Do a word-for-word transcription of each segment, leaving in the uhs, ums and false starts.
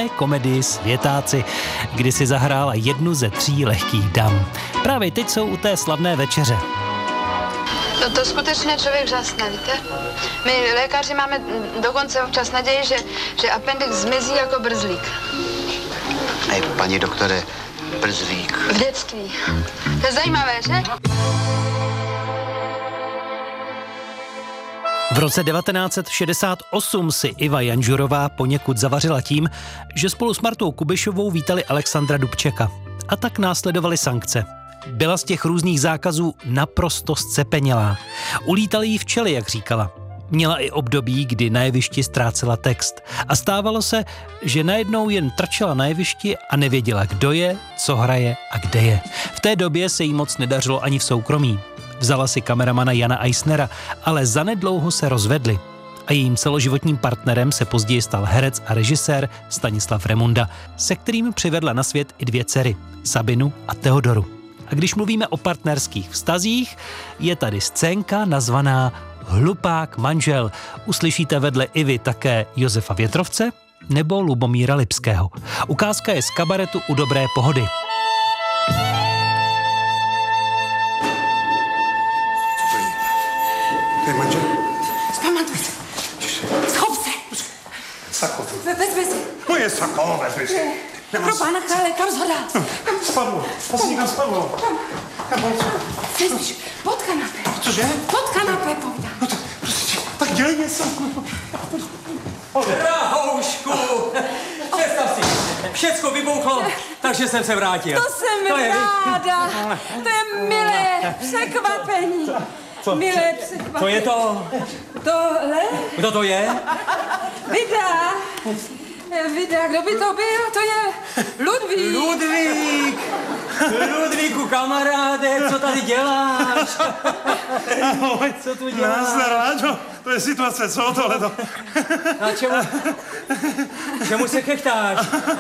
slavné komedii Světáci, kdy si zahrála jednu ze tří lehkých dam. Právě teď jsou u té slavné večeře. To, to skutečně člověk žasne, víte? My lékaři máme dokonce občas naději, že, že appendix zmizí jako brzlík. Hej, paní doktore, brzlík. V dětství. To je zajímavé, že? V roce devatenáct set šedesát osm si Iva Janžurová poněkud zavařila tím, že spolu s Martou Kubišovou vítali Alexandra Dubčeka. A tak následovaly sankce. Byla z těch různých zákazů naprosto zcepenělá. Ulítaly jí včely, jak říkala. Měla i období, kdy na jevišti ztrácela text. A stávalo se, že najednou jen trčela na jevišti a nevěděla, kdo je, co hraje a kde je. V té době se jí moc nedařilo ani v soukromí. Vzala si kameramana Jana Eisnera, ale zanedlouho se rozvedli. A jejím celoživotním partnerem se později stal herec a režisér Stanislav Remunda, se kterým přivedla na svět i dvě dcery, Sabinu a Teodoru. A když mluvíme o partnerských vztazích, je tady scénka nazvaná Hlupák manžel. Uslyšíte vedle Ivy také Josefa Větrovce nebo Lubomíra Lipského. Ukázka je z kabaretu U dobré pohody. To je manžel? Zpamatuj se. Schop se. Sako. Vezmi si. Moje sako, vezmi si. Pro pána krále, kam zhodá? Spadlo. Asi někam spadlo. Kam něco? Vezmiš, pod kanapé. Cože? Pod kanapé, povídám. No to, prostě, tak dělej něco. Drahoušku, představ si, všecko vybouchlo, takže jsem se vrátil. To jsem to je, ráda. To je milé překvapení. Co? Milé překvapení. Co je to? Tohle? Kdo to je? Vida. Vida, kdo by to byl? To je Ludvík. Ludvík. Ludvíku, kamaráde, co tady děláš? Ahoj. Co tu děláš? Nazdar, Láďo. To je situace, co tohleto? A čemu, čemu se chechtáš?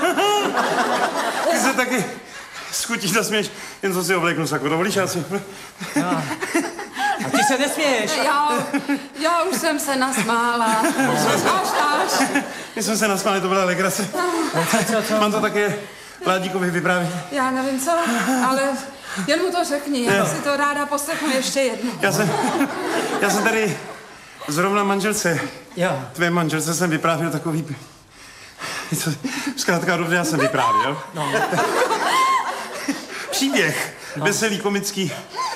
Ty se taky schutí zasměš, jen co si obléknu saku. Dovolíš, já si... No. A ty se nesměješ. Já, já už jsem se nasmála. Až, až. My jsme se nasmáli, to byla legrace. Co, co? Mám to také Ládíkovi vyprávět. Já nevím co, ale jen mu to řekni, já si to ráda poslechnu ještě jednou. Já jsem, já jsem tady zrovna manželce, Jo. tvé manželce jsem vyprávěl takový... Co, zkrátka dobře, já jsem vyprávěl. No. Příběh, no. Veselý, komický.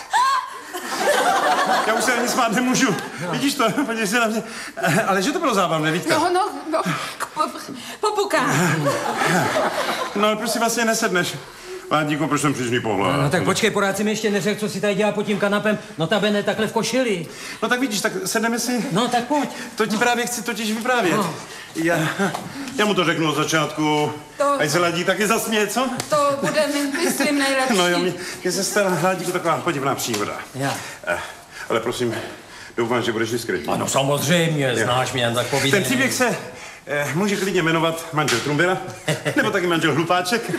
Já už se ani smát nemůžu. No. Vidíš to? Podívej se na mě. Ale že to bylo zábavné, Vítka? No, no, no, popukám. No, ale proč si vlastně nesedneš? Ládíku, proč jsem přízný pohled? No, no tak počkej, porád si mi ještě neřekl, co si tady dělá pod tím kanapem. Notabene takhle v košili. No tak vidíš, tak sedneme si. No tak pojď. To ti právě chci totiž vyprávět. No. Já, já mu to řeknu od začátku. To- Ať se Ládí taky zasměje, co? To bude mi, myslím, nejlepší. No jo, mě, mě se stala Ládíku taková podivná příhoda. Já. Eh, ale prosím, doufám, že budeš diskrétní. Ano, samozřejmě, znáš mě, tak povídej. Ten příběh se eh, může klidně jmenovat manžel Trumbera, nebo taky manžel Hlupáček.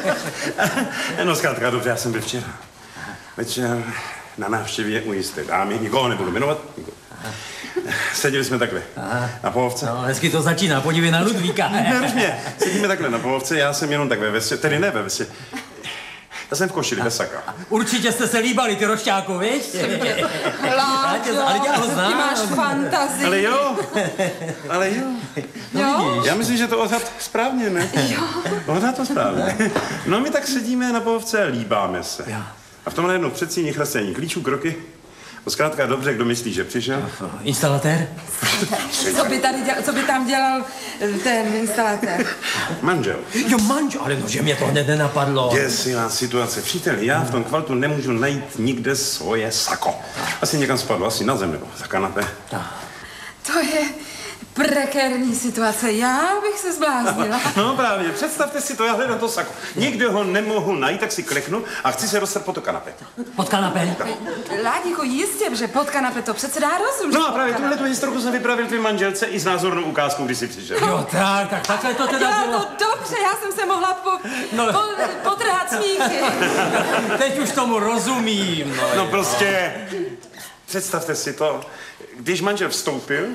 No zkrátka, dobře, já jsem byl včera večer na návštěvě u jisté dámy, nikoho nebudu jmenovat. Nikoho. Seděli jsme takhle Aha. na pohovce. No, hezky to začíná, podívej na Ludvíka. Neruš mě, sedíme takhle na pohovce, já jsem jenom tak ve vesě, tedy ne ve vesě. Já jsem v košili, bez saka. Určitě jste se líbali, ty rošťáku, víš? Láďo, Ale já ho znám. ty máš fantazii. Ale jo, ale jo. Jo? Já myslím, že to odhad správně, ne? Jo. Odhad to správně. No my tak sedíme na pohovce a líbáme se. Jo. A v tomhle jednou předsíni chlastení klíčů, kroky. To zkrátka dobře, kdo myslí, že přišel? Instalatér? Co by, tady dělal, co by tam dělal ten instalatér? Manžel. Jo, manžel, ale no, že mě to hned nenapadlo. Děsivá situace. Příteli, já v tom kvaltu nemůžu najít nikde svoje sako. Asi někam spadlo, asi na zem nebo za kanapé. To je prekérní situace. Já bych se zbláznila. No právě, představte si to, já hledám to sako. Nikde ho nemohu najít, tak si kleknu a chci se dostat pod to kanapé. Pod kanapé? Ládíku, jistě, že pod kanapé to přece dá rozum. No a právě tuhle tu historku jsem vypravil tvým manželce i s názornou ukázkou, když jsi přišel. Jo, tak, tak takhle to teda Dělá bylo. to dobře, já jsem se mohla po, No. po, potrhat smíchy. Teď už tomu rozumím, no. No prostě, představte si to, když manžel vstoupil,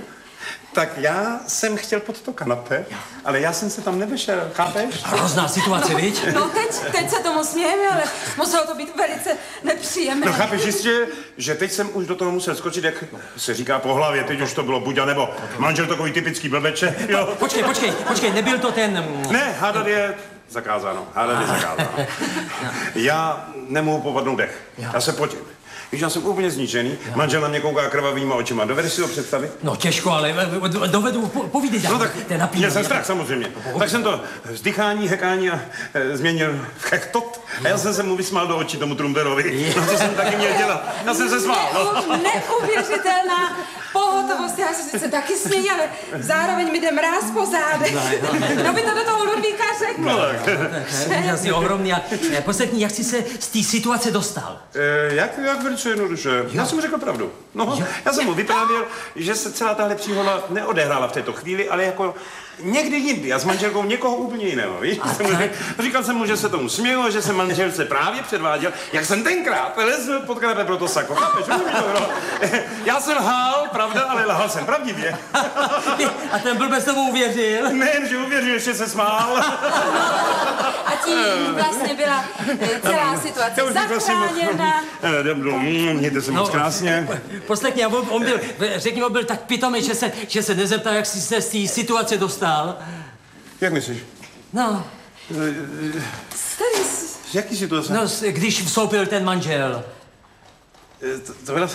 Tak já jsem chtěl pod to kanapé, ale já jsem se tam nevešel, chápeš? Hrozná situace, viď? No teď, teď se tomu smějeme, ale muselo to být velice nepříjemné. No chápeš jistě, že teď jsem už do toho musel skočit, jak se říká po hlavě, teď už to bylo buď a nebo. Manžel takový typický blbeče, jo. Počkej, počkej, počkej, nebyl to ten... Ne, hádat je zakázáno, hádat je zakázáno. Já nemohu popadnout dech, já se potím. Víš, já jsem úplně zničený, manžel na mě kouká krvavýma očima, dovedeš si to představit? No těžko, ale dovedu, po, povídej dál. No tak, měl jsem strach samozřejmě. Tak jsem to vzdychání, hekání a e, změnil v chechtot a já jsem se mu vysmál do očí tomu Trumberovi. No to jsem taky měl dělat, já jsem se smál. No. Neuvěřitelná pohotovost, já se sice taky směji, ale zároveň mi jde mráz po zádech. Kdo by to do toho Ludvíka řekl? No tak. To je úžasně ohromný a poslední, jak jsi se z té situace dostal? E, jak, jak velice jednoduše. Já jsem mu řekl pravdu. No, já jsem mu vyprávěl, že se celá tahle příhoda neodehrála v této chvíli, ale jako někdy jindy a s manželkou někoho úplně jiného, víš? Jsem mu řekl, říkal jsem mu, že se tomu smělo, že jsem manželce právě předváděl, jak jsem tenkrát lezl pod kanapé pro to sako. Chápeš? No. Já jsem lhal, pravda, ale lhal jsem pravdivě. A ten blbec tomu uvěřil? Nejen, že uvěřil, ještě se smál. A tím vlastně byla celá situace zachráněna. Mějte se moc krásně. Poslechni, on, on byl, řekni, on byl tak pitomý, že se, že se nezeptal, jak jsi se z té situace dostal. Jak myslíš? No. Tady Z jaký situace? No, když vstoupil ten manžel. To, to byla...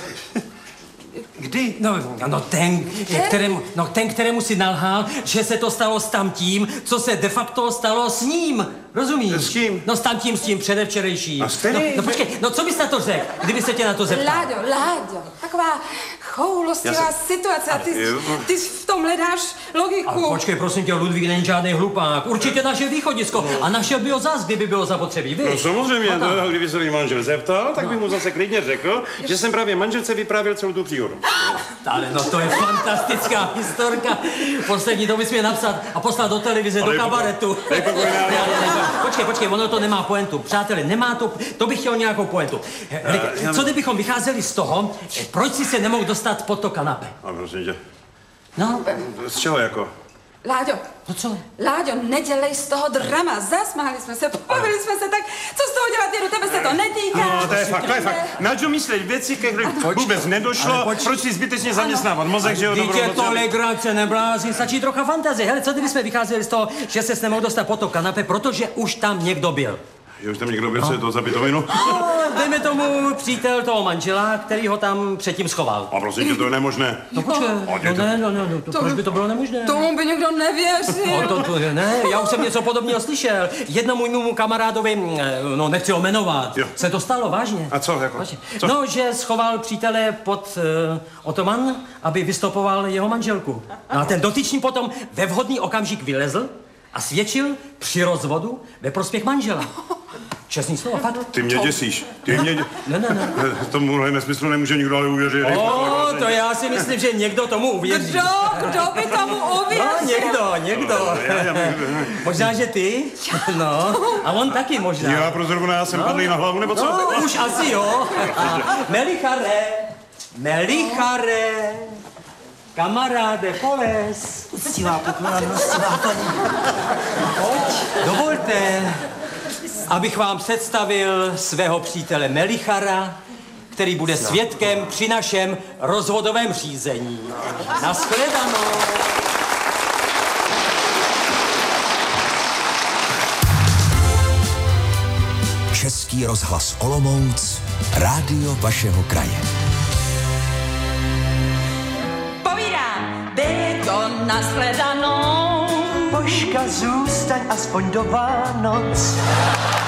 Kdy? No, no ten, kterému, no ten, kterému si nalhal, že se to stalo s tamtím, co se de facto stalo s ním. Rozumíš? S kým? No s tamtím, s tím předevčerejším. A s kterým? No, no počkej, no co bys na to řekl, kdyby se tě na to zeptal? Láďo, Láďo, taková choulostivá se... situace a ty, ty v tom hledáš logiku. A počkej, prosím tě, Ludvík není žádný hlupák. Určitě naše východisko. A našel by ho zas, kdyby bylo zapotřebí, víš? No samozřejmě, no, kdyby se mi manžel zeptal, tak bych mu zase klidně řekl, že jsem právě manželce vyprávěl celou tu příhodu. Ale no to je fantastická historka. Poslední to bys měl napsat a poslat do televize, do kabaretu. Počkej, počkej, ono to nemá pointu. Přátelé, nemá to, to bych chtěl nějakou pointu. Hele, co kdybychom vycházeli z toho, proč si se nemohl dostat pod to kanapé? A prosím tě. No? Z čeho jako? Láďo, No co? Láďo, nedělej z toho drama. Zasmáli jsme se, pobavili jsme se, tak co z toho dělat, Jedu, tebe se to netýká. No, to je fakt, to je fakt. Na čo myslet věci, které vůbec nedošlo, proč si zbytečně zaměstnávat mozek, že jo, dobrou noc. Dítě, to legrace, neblázni, stačí trocha fantazie. Hele, co kdybychom vycházeli z toho, že se nemohl dostat pod to kanapé, protože už tam někdo byl? Že už tam někdo byl, co je to za pitovinu? No, dejme tomu přítel toho manžela, který ho tam předtím schoval. A prosím tě, to je nemožné. No počkej, no ne, no ne, no, to, proč by to bylo nemožné? Tomu by někdo nevěřil. No, to, to, ne, já už jsem něco podobného slyšel. Jednomu mému kamarádovi, no nechci ho jmenovat, jo. Se to stalo, vážně. A co, jako? Co? No, že schoval přítele pod uh, otoman, aby vystopoval jeho manželku. No a ten dotyčný potom ve vhodný okamžik vylezl a svědčil při rozvodu ve prospěch manžela. Čestný slovo, fakt. Ty mě děsíš. Ty mě dě... Ne, ne, ne. Tomuhle nesmyslu nemůže nikdo ale uvěřit. O, to já si myslím, že někdo tomu uvěří. Kdo? Kdo by tomu uvěřil? No, někdo, někdo. Možná, že ty? No, a on taky možná. Já pro zrovna, já jsem no. padlý na hlavu, nebo co? No, už asi jo. A Melichare, Melichare, kamaráde, poles. Uctivá poklona, uctivá paní. Dovolte, abych vám představil svého přítele Melichara, který bude svědkem při našem rozvodovém řízení. Nashledanou. Český rozhlas Olomouc, rádio vašeho kraje. Povídám, byli to nashledanou. Božka, zůstaň aspoň do Vánoc.